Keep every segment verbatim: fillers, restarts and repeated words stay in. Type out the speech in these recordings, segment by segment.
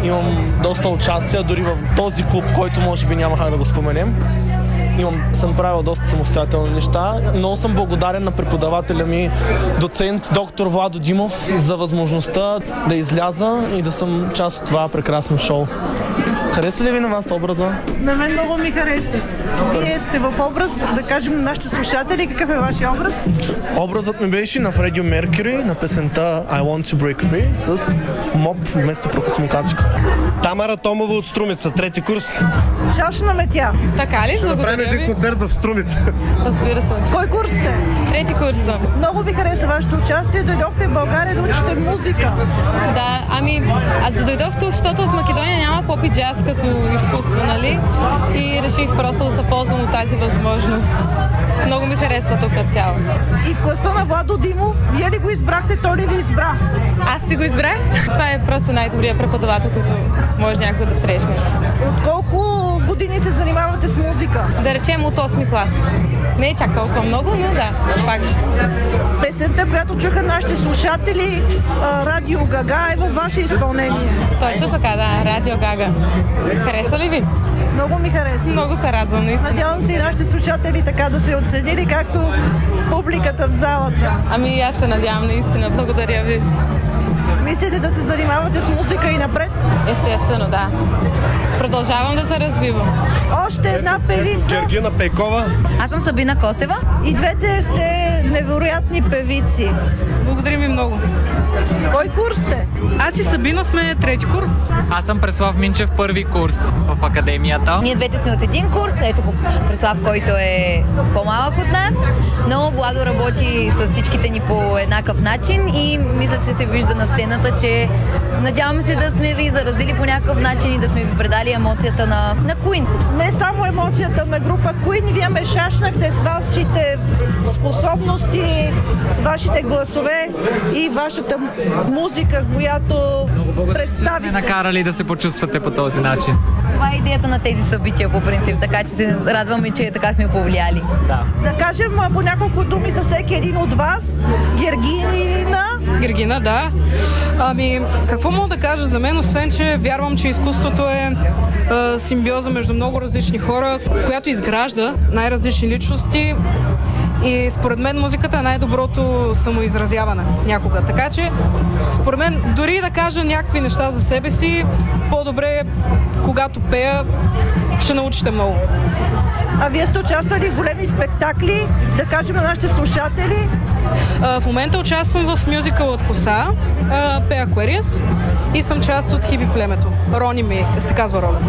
имам доста участия, дори в този клуб, който може би няма как да го споменем. Имам, съм правил доста самостоятелни неща. Много съм благодарен на преподавателя ми, доцент доктор Владо Димов, за възможността да изляза и да съм част от това прекрасно шоу. Хареса ли ви на вас образа? На мен много ми хареса. Вие сте в образ, да кажем на нашите слушатели, какъв е вашия образ? Образът ми беше на Фредди Меркюри на песента I Want to Break Free с моп вместо прахосмокачка. Тамара Томова от Струмица, трети курс. Шашна ме тя. Така ли? Ще направим един концерт в Струмица. Разбира се. Кой курс сте? Трети курс съм. Много ви хареса вашето участие. Дойдохте в България да учите музика. Да, ами аз дойдох тук, защото в Македония няма поп и джаз като изкуство, нали? И реших просто да се ползвам от тази възможност. Много ми харесва тук цяло. И в класа на Владо Димов, вие ли го избрахте, той ли ви избра? Аз си го избрах. Това е просто най-добрият преподавател, който може някой да срещнете. От колко години се занимавате с музика? Да речем от осми клас. Не е чак толкова много, но да, пак. Песента, която чуха нашите слушатели, Радио Гага, е във ваше изпълнение. Точно така, да, Радио Гага. Хареса ли ви? Много ми хареса. Много се радвам, наистина. Надявам се и нашите слушатели така да се оценили, както публиката в залата. Ами аз се надявам, наистина. Благодаря ви. Мислите да се занимавате с музика и напред? Естествено, да. Продължавам да се развивам. Още една певица. Гергина Пейкова. Аз съм Сабина Косева. И двете сте невероятни певици. Благодарим ви много. Кой курс сте? Аз и Сабина сме трети курс. Аз съм Преслав Минчев, първи курс в академията. Ние двете сме от един курс. Ето го Преслав, който е по-малък от нас. Но Владо работи с всичките ни по еднакъв начин и мисля, че се вижда на сцената, че надявам се да сме ви заразили по някакъв начин и да сме ви предали емоцията на, на Queen. Не само емоцията на група Queen, вие ме шашнахте с вашите способности, с вашите гласове и вашата музика, която представите. Сме накарали да се почувствате по този начин. Това е идеята на тези събития по принцип, така че се радваме, че така сме повлияли. Да. Да кажем по няколко думи за всеки един от вас. Гергина. Гергина, да. Ами, какво мога да кажа за мен, освен, че вярвам, че изкуството е, е симбиоза между много различни хора, която изгражда най-различни личности. И според мен музиката е най-доброто самоизразяване някога. Така че, според мен, дори да кажа някакви неща за себе си, по-добре е, когато пея, ще научите много. А вие сте участвали в големи спектакли, да кажем на нашите слушатели? А, в момента участвам в мюзикъл от Коса, пея Aquarius и съм част от Хиби племето. Рони ми се казва ролята.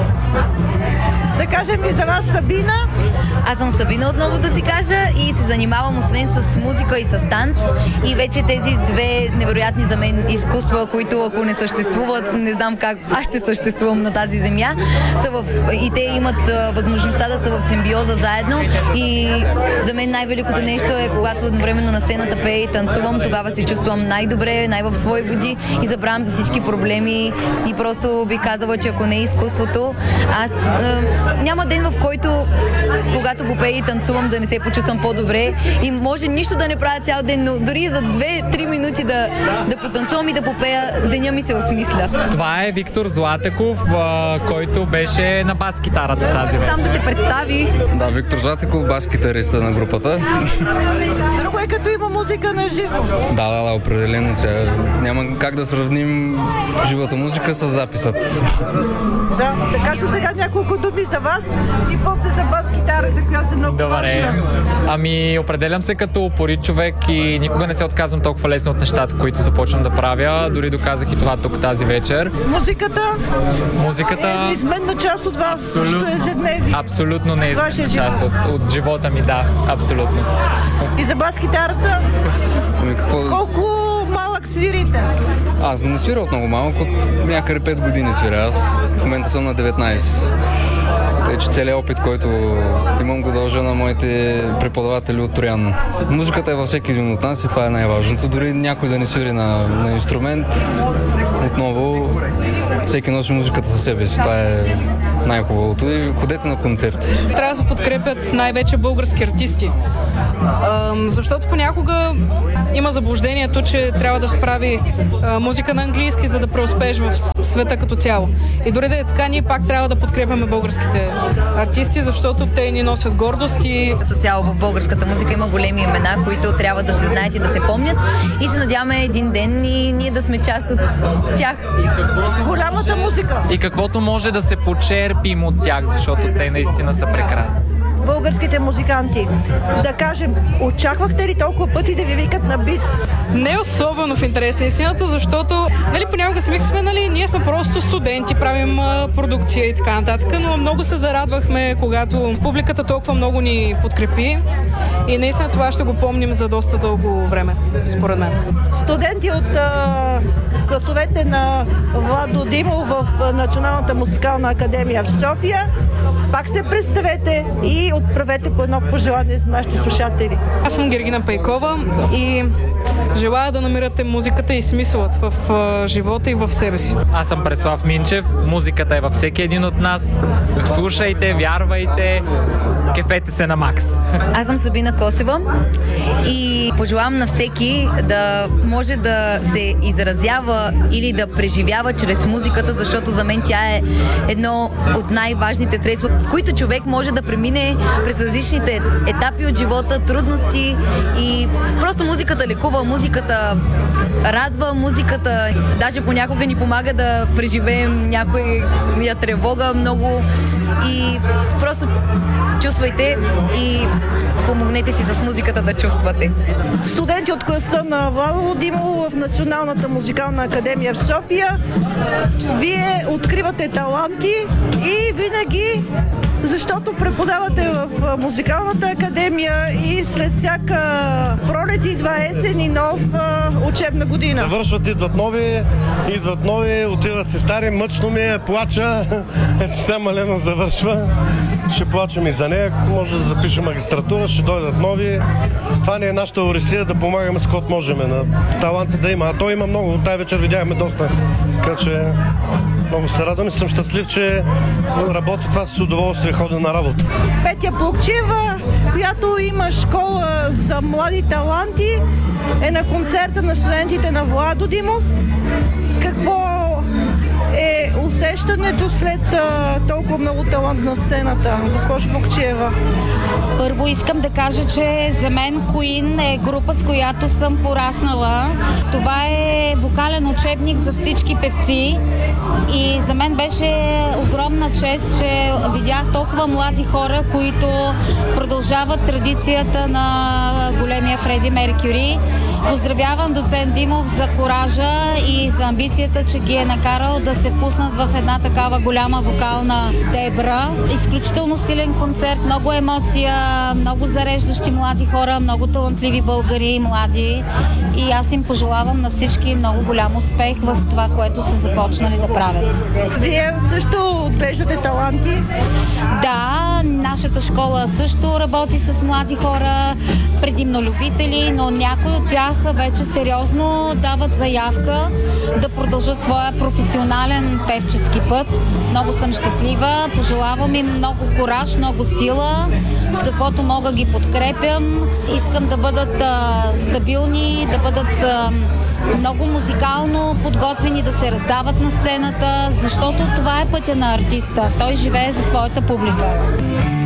Да кажем и за вас Сабина. Аз съм Сабина отново да си кажа и се занимавам освен с музика и с танц и вече тези две невероятни за мен изкуства, които ако не съществуват, не знам как аз ще съществувам на тази земя, са в, и те имат а, възможността да са в симбиоза заедно и за мен най-великото нещо е когато едновременно на сцената пея и танцувам, тогава се чувствам най-добре, най-в свои води и забравям за всички проблеми и просто би казала, че ако не е изкуството, аз а, няма ден, в който когато попея и танцувам, да не се почувствам по-добре и може нищо да не правя цял ден, но дори за две-три минути да, да потанцувам и да попея, деня ми се осмисля. Това е Виктор Златеков, който беше на бас-китарата в тази вечер. Сам да се представи. Да, Виктор Златеков, бас-китариста на групата. Друго е като има музика на живо. Да, да, да, определено. Сега няма как да сравним живата музика с записът. Да, така че сега няколко думи за вас и после за бас-китарата, която е много Добре. важна. Ами, определям се като упорит човек и никога не се отказвам толкова лесно от нещата, които започвам да правя. Дори доказах и това тук тази вечер. Музиката, Музиката е неизменна част от вас, също ежедневие. Абсолютно неизменна Вашия част живот. от, от живота ми, да, абсолютно. И за бас-китарата, Ами какво... колко малък свирите? Аз не свиря от много малко, от някъде пет години свиря. Аз в момента съм на деветнайсет. Тъй, че целият опит, който имам, го дължа на моите преподаватели от Троян. Музиката е във всеки един от нас и това е най-важното. Дори някой да не свири на, на инструмент, отново всеки носи музиката със себе си. Това е най-хубавото и ходете на концерти. Трябва да се подкрепят най-вече български артисти. Защото понякога има заблуждението, че трябва да се прави музика на английски, за да преуспееш в света като цяло. И дори да е така, ние пак трябва да подкрепяме българските артисти, защото те ни носят гордост и... Като цяло в българската музика има големи имена, които трябва да се знаят и да се помнят. И се надяваме един ден и ние да сме част от тях. Голямата музика. И каквото може да се почерпим от тях, защото те наистина са прекрасни. Българските музиканти. Да кажем, очаквахте ли толкова пъти да ви викат на бис? Не особено в интерес на истината, защото нали, понякога си мислихме, нали, ние сме просто студенти, правим а, продукция и така нататък, но много се зарадвахме, когато публиката толкова много ни подкрепи и наистина това ще го помним за доста дълго време, според мен. Студенти от а, класовете на Владо Димов в Националната музикална академия в София, пак се представете и отправете по едно пожелание за нашите слушатели. Аз съм Гергина Пейкова и желая да намирате музиката и смисълът в uh, живота и в себе си. Аз съм Преслав Минчев. Музиката е във всеки един от нас. Слушайте, вярвайте, кефете се на макс. Аз съм Сабина Косева и пожелавам на всеки да може да се изразява или да преживява чрез музиката, защото за мен тя е едно от най-важните средства, с които човек може да премине през различните етапи от живота, трудности и просто музиката лекува, музиката радва, музиката даже понякога ни помага да преживеем някоя тревога много и просто чувствайте и помогнете си с музиката да чувствате. Студенти от класа на Владо Димов в Националната музикална академия в София, вие откривате таланти и винаги, защото преподавате в музикалната академия и след всяка пролет идва есен и нов учебна година. Завършват, идват нови, идват нови, отиват си стари, мъчно ми е, плача. Ето сега Малена завършва. Ще плачем и за нея, може да запишем магистратура, ще дойдат нови. Това не е нашата орисия, да помагаме с код можем. На таланти да има, а той има много. Тая вечер видяхме доста. Така че много се радвам и съм щастлив, че работя това с удоволствие, ходя на работа. Петя Плукчева, която има школа за млади таланти, е на концерта на студентите на Владо Димов. Какво е усещането след а, толкова много талант на сцената, госпожо Плукчева? Първо искам да кажа, че за мен Queen е група, с която съм пораснала. Това е вокален учебник за всички певци и за мен беше огромна чест, че видях толкова млади хора, които продължават традицията на големия Фреди Меркюри. Поздравявам доцент Димов за коража и за амбицията, че ги е накарал да се впуснат в една такава голяма вокална дебра. Изключително силен концерт, много емоция, много зареждащи млади хора, много талантливи българи и млади. И аз им пожелавам на всички много голям успех в това, което са започнали да правят. Вие също отглеждате таланти? Да, нашата школа също работи с млади хора, предимно любители, но някои от тях вече сериозно дават заявка да продължат своя професионален певчески път. Много съм щастлива, пожелавам им много кураж, много сила, с каквото мога ги подкрепям. Искам да бъдат а, стабилни, да бъдат а, много музикално подготвени, да се раздават на сцената, защото това е пътя на артиста. Той живее за своята публика.